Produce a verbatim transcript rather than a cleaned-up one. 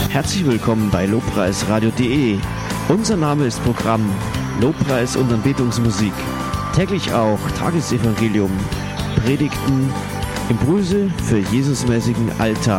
Herzlich willkommen bei lobpreisradio punkt de. Unser Name ist Programm Lobpreis und Anbetungsmusik. Täglich auch Tagesevangelium, Predigten, Impulse für Jesusmäßigen Alltag.